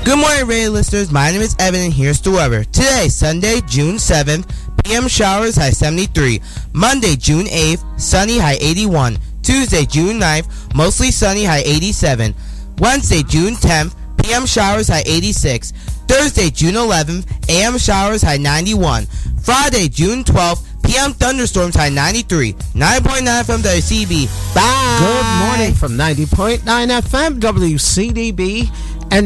Good morning, radio listeners. My name is Evan, and here's the weather. Today, Sunday, June 7th, PM showers, high 73. Monday, June 8th, sunny, high 81. Tuesday, June 9th, mostly sunny, high 87. Wednesday, June 10th, PM showers, high 86. Thursday, June 11th, AM showers, high 91. Friday, June 12th, PM thunderstorms, high 93. 90.9 FM WCDB. Bye. Good morning from 90.9 FM WCDB and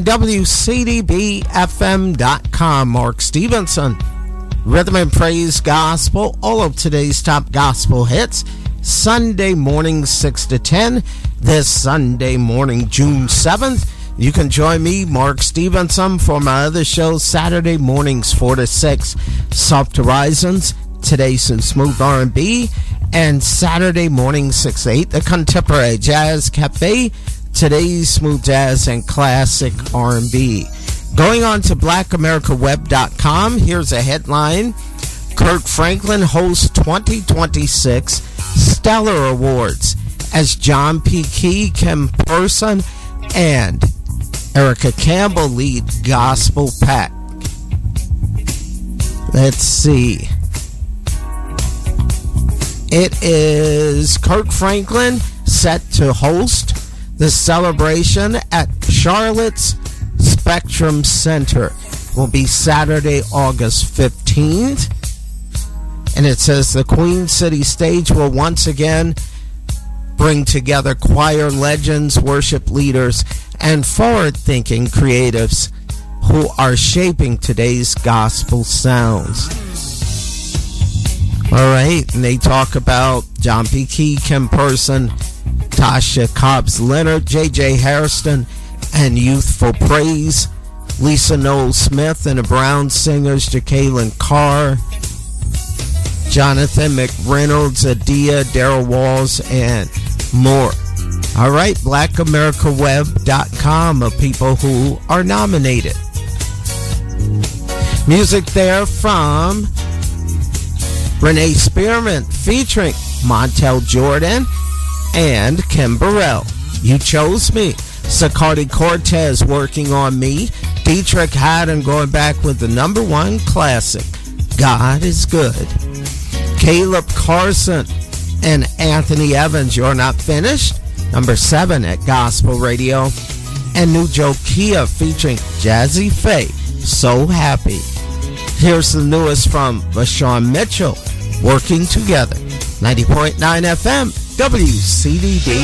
WCDBFM.com. Mark Stevenson. Rhythm and Praise Gospel. All of today's top gospel hits. Sunday morning 6 to 10. This Sunday morning, June 7th. You can join me, Mark Stevenson, for my other shows Saturday mornings 4 to 6. Soft Horizons. Today some smooth R&B, and Saturday morning 6 to 8, the Contemporary Jazz Cafe. Today's smooth jazz and classic R&B. Going on to BlackAmericaWeb.com, here's a headline. Kirk Franklin hosts 2026 Stellar Awards as John P. Key, Kim Person, and Erica Campbell lead Gospel Pack. Let's see. It is Kirk Franklin set to host the celebration at Charlotte's Spectrum Center. Will be Saturday, August 15th. And it says the Queen City stage will once again bring together choir legends, worship leaders, and forward-thinking creatives who are shaping today's gospel sounds. All right, and they talk about John P. Key, Kim Person, Tasha Cobbs Leonard, J.J. Hairston, and Youthful Praise, Lisa Noel Smith and the Brown Singers, Jacqueline Carr, Jonathan McReynolds, Adia, Daryl Walls, and more. All right, BlackAmericaWeb.com of people who are nominated. Music there from Renee Spearman featuring Montel Jordan and Kim Burrell. You Chose Me. Sicardi Cortez, Working on Me. Dietrich Haddon going back with the #1 classic, God is Good. Caleb Carson and Anthony Evans, You're Not Finished. #7 at Gospel Radio. And New Joe Kia featuring Jazzy Faye, So Happy. Here's the newest from Vashawn Mitchell, Working Together. 90.9 FM, WCDB.